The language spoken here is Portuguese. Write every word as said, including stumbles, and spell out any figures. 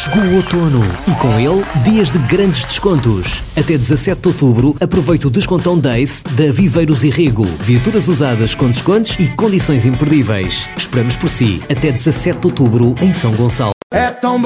Chegou o outono e com ele dias de grandes descontos. Até dezassete de outubro aproveite o descontão Days da Viveiros e Rego. Viaturas usadas com descontos e condições imperdíveis. Esperamos por si até dezassete de outubro em São Gonçalo. É tão